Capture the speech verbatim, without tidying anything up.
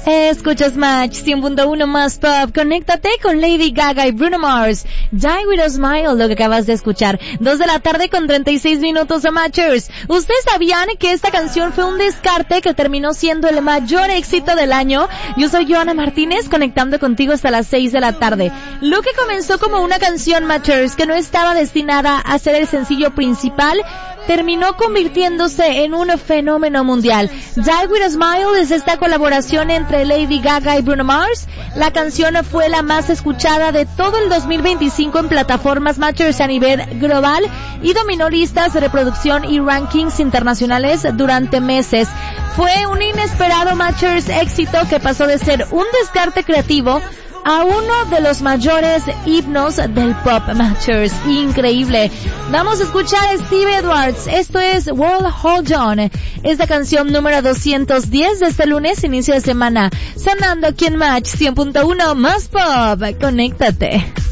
Escuchas Match cien punto uno más Pop. Conéctate con Lady Gaga y Bruno Mars. Die With a Smile, lo que acabas de escuchar. Dos de la tarde con treinta y seis minutos a Matchers. ¿Ustedes sabían que esta canción fue un descarte que terminó siendo el mayor éxito del año? Yo soy Joana Martínez, conectando contigo hasta las seis de la tarde. Lo que comenzó como una canción, Matchers, que no estaba destinada a ser el sencillo principal, terminó convirtiéndose en un fenómeno mundial. Die With a Smile es esta colaboración entre Lady Gaga y Bruno Mars. La canción fue la más escuchada de todo el dos mil veinticinco en plataformas Matchers a nivel global y dominó listas de reproducción y rankings internacionales durante meses. Fue un inesperado Matchers éxito que pasó de ser un descarte creativo a uno de los mayores himnos del pop, Matchers. Increíble. Vamos a escuchar a Steve Edwards. Esto es World Hold On. Es la canción número doscientos diez de este lunes, inicio de semana. Sonando aquí en Match cien punto uno más Pop. Conéctate.